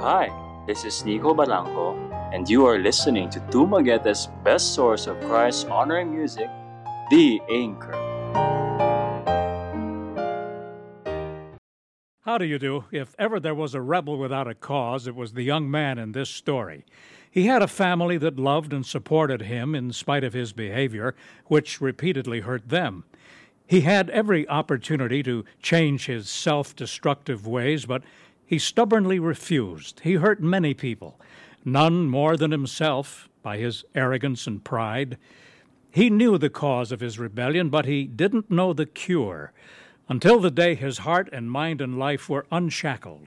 Hi, this is Nico Balanco, and you are listening to Dumaguete's best source of Christ honoring music, The Anchor. How do you do? If ever there was a rebel without a cause, it was the young man in this story. He had a family that loved and supported him in spite of his behavior, which repeatedly hurt them. He had every opportunity to change his self-destructive ways, but he stubbornly refused. He hurt many people, none more than himself, by his arrogance and pride. He knew the cause of his rebellion, but he didn't know the cure, until the day his heart and mind and life were unshackled.